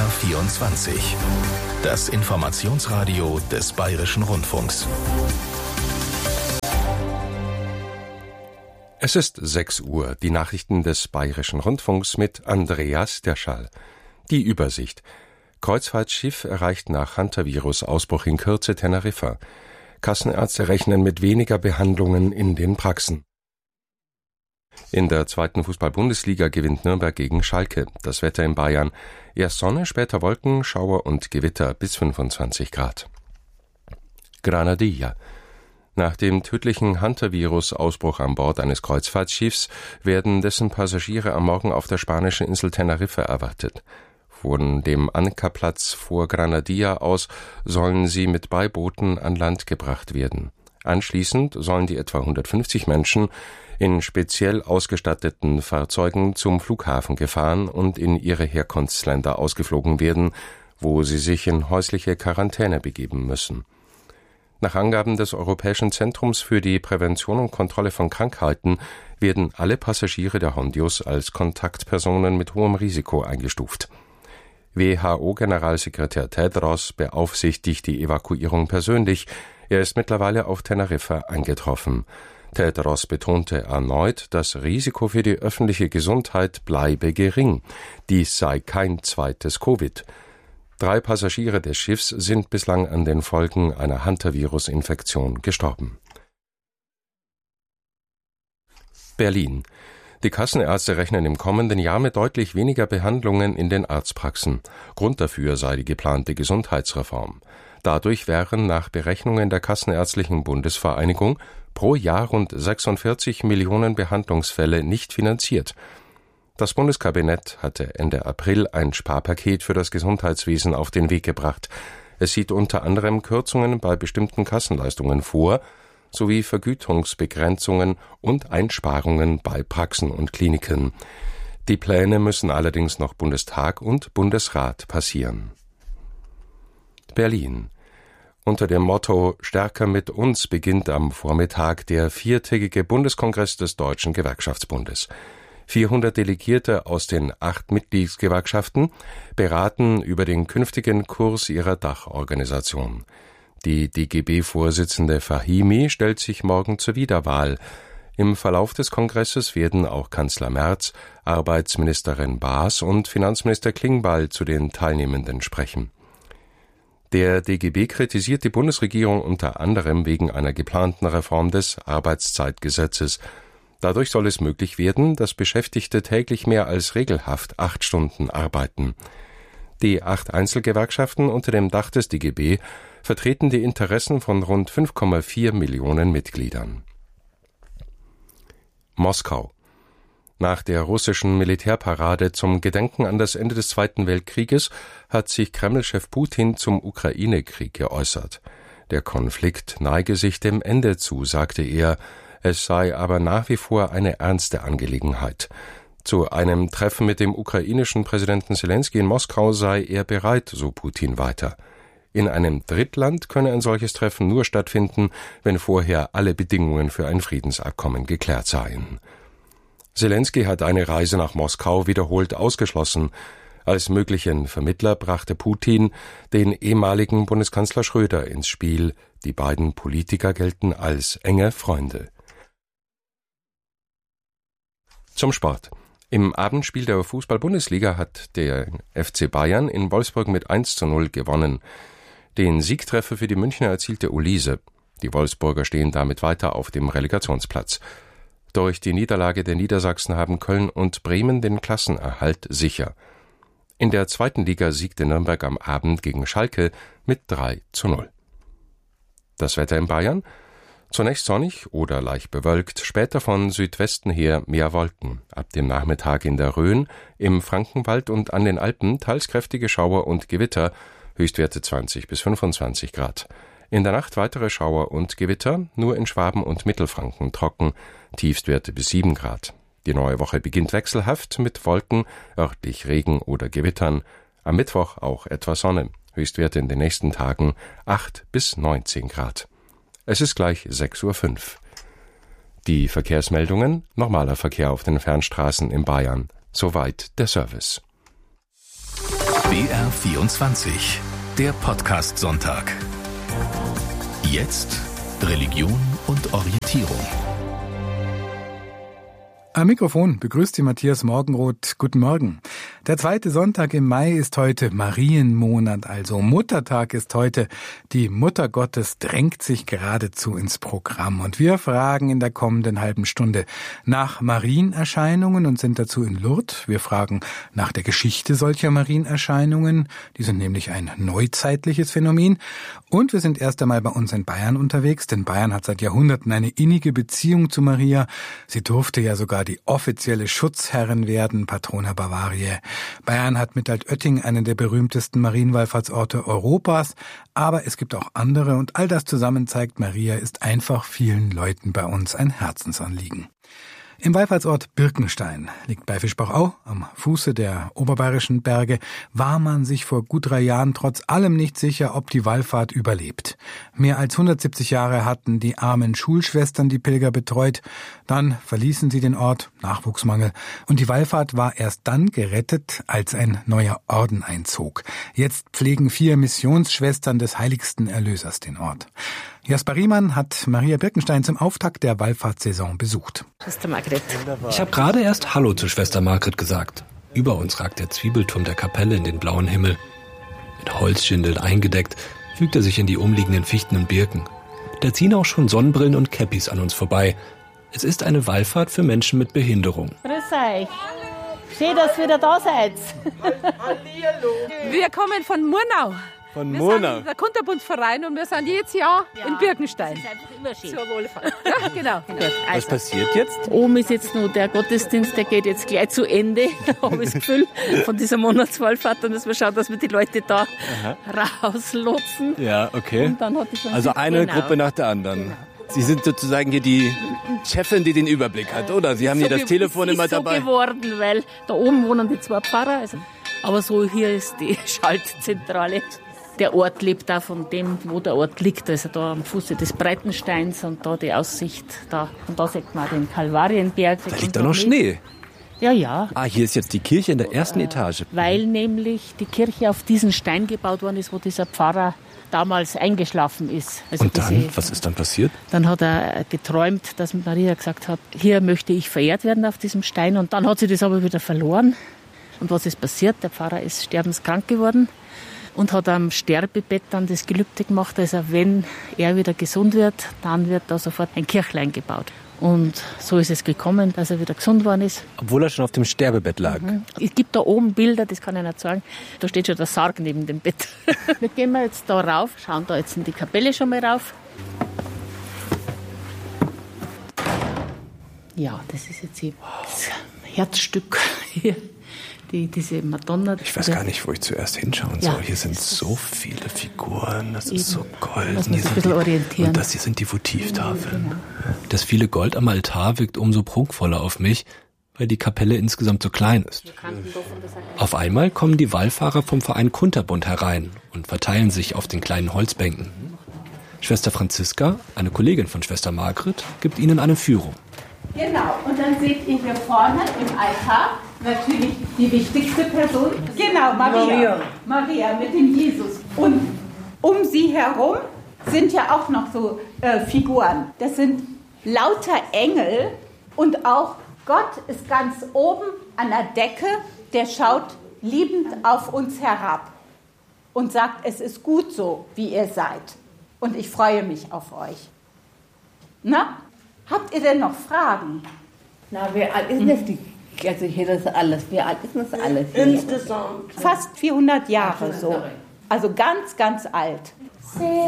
BR24. Das Informationsradio des Bayerischen Rundfunks. Es ist 6 Uhr, die Nachrichten des Bayerischen Rundfunks mit Andreas Derschall. Die Übersicht. Kreuzfahrtschiff erreicht nach Hantavirus-Ausbruch in Kürze Teneriffa. Kassenärzte rechnen mit weniger Behandlungen in den Praxen. In der 2. Fußball-Bundesliga gewinnt Nürnberg gegen Schalke. Das Wetter in Bayern: erst Sonne, später Wolken, Schauer und Gewitter bis 25 Grad. Granadilla. Nach dem tödlichen Hantavirus-Ausbruch an Bord eines Kreuzfahrtschiffs werden dessen Passagiere am Morgen auf der spanischen Insel Teneriffa erwartet. Von dem Ankerplatz vor Granadilla aus sollen sie mit Beibooten an Land gebracht werden. Anschließend sollen die etwa 150 Menschen in speziell ausgestatteten Fahrzeugen zum Flughafen gefahren und in ihre Herkunftsländer ausgeflogen werden, wo sie sich in häusliche Quarantäne begeben müssen. Nach Angaben des Europäischen Zentrums für die Prävention und Kontrolle von Krankheiten werden alle Passagiere der Hondius als Kontaktpersonen mit hohem Risiko eingestuft. WHO-Generalsekretär Tedros beaufsichtigt die Evakuierung persönlich. Er ist mittlerweile auf Teneriffa eingetroffen. Tedros betonte erneut, das Risiko für die öffentliche Gesundheit bleibe gering. Dies sei kein zweites Covid. 3 Passagiere des Schiffs sind bislang an den Folgen einer Hantavirus-Infektion gestorben. Berlin. Die Kassenärzte rechnen im kommenden Jahr mit deutlich weniger Behandlungen in den Arztpraxen. Grund dafür sei die geplante Gesundheitsreform. Dadurch wären nach Berechnungen der Kassenärztlichen Bundesvereinigung pro Jahr rund 46 Millionen Behandlungsfälle nicht finanziert. Das Bundeskabinett hatte Ende April ein Sparpaket für das Gesundheitswesen auf den Weg gebracht. Es sieht unter anderem Kürzungen bei bestimmten Kassenleistungen vor, sowie Vergütungsbegrenzungen und Einsparungen bei Praxen und Kliniken. Die Pläne müssen allerdings noch Bundestag und Bundesrat passieren. Berlin. Unter dem Motto »Stärker mit uns« beginnt am Vormittag der 4-tägige Bundeskongress des Deutschen Gewerkschaftsbundes. 400 Delegierte aus den 8 Mitgliedsgewerkschaften beraten über den künftigen Kurs ihrer Dachorganisation. Die DGB-Vorsitzende Fahimi stellt sich morgen zur Wiederwahl. Im Verlauf des Kongresses werden auch Kanzler Merz, Arbeitsministerin Baas und Finanzminister Klingbeil zu den Teilnehmenden sprechen. Der DGB kritisiert die Bundesregierung unter anderem wegen einer geplanten Reform des Arbeitszeitgesetzes. Dadurch soll es möglich werden, dass Beschäftigte täglich mehr als regelhaft 8 Stunden arbeiten. Die 8 Einzelgewerkschaften unter dem Dach des DGB vertreten die Interessen von rund 5,4 Millionen Mitgliedern. Moskau. Nach der russischen Militärparade zum Gedenken an das Ende des Zweiten Weltkrieges hat sich Kreml-Chef Putin zum Ukraine-Krieg geäußert. Der Konflikt neige sich dem Ende zu, sagte er. Es sei aber nach wie vor eine ernste Angelegenheit. Zu einem Treffen mit dem ukrainischen Präsidenten Selenskyj in Moskau sei er bereit, so Putin weiter. In einem Drittland könne ein solches Treffen nur stattfinden, wenn vorher alle Bedingungen für ein Friedensabkommen geklärt seien. Selenskyj hat eine Reise nach Moskau wiederholt ausgeschlossen. Als möglichen Vermittler brachte Putin den ehemaligen Bundeskanzler Schröder ins Spiel. Die beiden Politiker gelten als enge Freunde. Zum Sport. Im Abendspiel der Fußball-Bundesliga hat der FC Bayern in Wolfsburg mit 1:0 gewonnen. Den Siegtreffer für die Münchner erzielte Olise. Die Wolfsburger stehen damit weiter auf dem Relegationsplatz. Durch die Niederlage der Niedersachsen haben Köln und Bremen den Klassenerhalt sicher. In der 2. Liga siegte Nürnberg am Abend gegen Schalke mit 3:0. Das Wetter in Bayern? Zunächst sonnig oder leicht bewölkt, später von Südwesten her mehr Wolken. Ab dem Nachmittag in der Rhön, im Frankenwald und an den Alpen teils kräftige Schauer und Gewitter, Höchstwerte 20 bis 25 Grad. In der Nacht weitere Schauer und Gewitter, nur in Schwaben und Mittelfranken trocken, Tiefstwerte bis 7 Grad. Die neue Woche beginnt wechselhaft mit Wolken, örtlich Regen oder Gewittern. Am Mittwoch auch etwas Sonne, Höchstwerte in den nächsten Tagen 8 bis 19 Grad. Es ist gleich 6:05 Uhr. Die Verkehrsmeldungen: normaler Verkehr auf den Fernstraßen in Bayern. Soweit der Service. BR24, der Podcast-Sonntag. Jetzt Religion und Orientierung. Am Mikrofon begrüßt Sie Matthias Morgenroth. Guten Morgen. Der zweite Sonntag im Mai ist heute Marienmonat, also Muttertag ist heute. Die Mutter Gottes drängt sich geradezu ins Programm. Und wir fragen in der kommenden halben Stunde nach Marienerscheinungen und sind dazu in Lourdes. Wir fragen nach der Geschichte solcher Marienerscheinungen. Die sind nämlich ein neuzeitliches Phänomen. Und wir sind erst einmal bei uns in Bayern unterwegs, denn Bayern hat seit Jahrhunderten eine innige Beziehung zu Maria. Sie durfte ja sogar die offizielle Schutzherrin werden, Patrona Bavariae. Bayern hat mit Altötting einen der berühmtesten Marienwallfahrtsorte Europas, aber es gibt auch andere und all das zusammen zeigt, Maria ist einfach vielen Leuten bei uns ein Herzensanliegen. Im Wallfahrtsort Birkenstein, liegt bei Fischbachau, am Fuße der Oberbayerischen Berge, war man sich vor gut 3 Jahren trotz allem nicht sicher, ob die Wallfahrt überlebt. Mehr als 170 Jahre hatten die armen Schulschwestern die Pilger betreut. Dann verließen sie den Ort, Nachwuchsmangel. Und die Wallfahrt war erst dann gerettet, als ein neuer Orden einzog. Jetzt pflegen 4 Missionsschwestern des Heiligsten Erlösers den Ort. Jasper Riemann hat Maria Birkenstein zum Auftakt der Wallfahrtssaison besucht. Schwester Margret. Ich habe gerade erst Hallo zu Schwester Margret gesagt. Über uns ragt der Zwiebelturm der Kapelle in den blauen Himmel. Mit Holzschindeln eingedeckt, fügt er sich in die umliegenden Fichten und Birken. Da ziehen auch schon Sonnenbrillen und Käppis an uns vorbei. Es ist eine Wallfahrt für Menschen mit Behinderung. Grüß euch. Schön, dass ihr wieder da seid. Wir kommen von Murnau. Von Murnau. Wir sind der Kunterbundverein und wir sind jedes Jahr in Birkenstein. Das ist einfach immer schön. Zur Wohlfahrt. Ja, genau. Was passiert jetzt? Oben ist jetzt noch der Gottesdienst, der geht jetzt gleich zu Ende. Habe ich das Gefühl, von dieser Monatswallfahrt. Da müssen wir schauen, dass wir die Leute da rauslotsen. Ja, okay. Und dann hat die schon Also eine genau. Gruppe nach der anderen. Genau. Sie sind sozusagen hier die Chefin, die den Überblick hat, oder? Sie haben hier das Telefon immer dabei. Ist so geworden, weil da oben wohnen die 2 Pfarrer. Also, aber so hier ist die Schaltzentrale. Der Ort lebt da von dem, wo der Ort liegt, also da am Fuße des Breitensteins und da die Aussicht da. Und da sieht man den Kalvarienberg. Da liegt da noch Schnee. Ja, ja. Ah, hier ist jetzt die Kirche in der ersten Etage. Weil nämlich die Kirche auf diesen Stein gebaut worden ist, wo dieser Pfarrer damals eingeschlafen ist. Also und dann, was ist dann passiert? Dann hat er geträumt, dass Maria gesagt hat, hier möchte ich verehrt werden auf diesem Stein. Und dann hat sie das aber wieder verloren. Und was ist passiert? Der Pfarrer ist sterbenskrank geworden. Und hat am Sterbebett dann das Gelübde gemacht, also wenn er wieder gesund wird, dann wird da sofort ein Kirchlein gebaut. Und so ist es gekommen, dass er wieder gesund worden ist. Obwohl er schon auf dem Sterbebett lag. Es gibt da oben Bilder, das kann ich nicht sagen. Da steht schon der Sarg neben dem Bett. Wir gehen jetzt da rauf, schauen da jetzt in die Kapelle schon mal rauf. Ja, das ist jetzt hier das Herzstück hier. Diese Madonna. Ich weiß gar nicht, wo ich zuerst hinschauen soll. Ja, hier sind so viele Figuren, das ist so golden. Muss man sich ein bisschen orientieren. Und das hier sind die Votivtafeln. Genau. Das viele Gold am Altar wirkt umso prunkvoller auf mich, weil die Kapelle insgesamt so klein ist. Auf einmal kommen die Wallfahrer vom Verein Kunterbund herein und verteilen sich auf den kleinen Holzbänken. Schwester Franziska, eine Kollegin von Schwester Margret, gibt ihnen eine Führung. Genau, und dann seht ihr hier vorne im Altar natürlich die wichtigste Person. Genau, Maria mit dem Jesus. Und um sie herum sind ja auch noch so Figuren. Das sind lauter Engel und auch Gott ist ganz oben an der Decke, der schaut liebend auf uns herab und sagt, es ist gut so, wie ihr seid. Und ich freue mich auf euch. Na? Habt ihr denn noch Fragen? Na, wer alt ist das? Also hier das alles. Wie alt ist das alles? Insgesamt. Fast 400 Jahre so. Also ganz, ganz alt.